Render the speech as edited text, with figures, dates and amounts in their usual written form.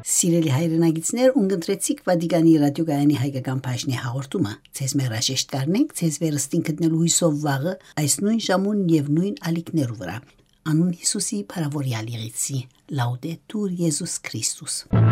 Սիրելի հայրենագիտներ, ունգընտրեցիք Վատիկանի ռադիոգայանի հայկական բաժնի հաղորդումը։ Ձեզ մերաշեշտ կառնենք, ձեզ վերստին գտնելու հույսով վաղը այս նույն ժամուն եւ նույն ալիքներու վրա։ Անուն Հիսուսի փարավորյալ եղեցի։ Լաուդետուր Եզուս Քրիստոս։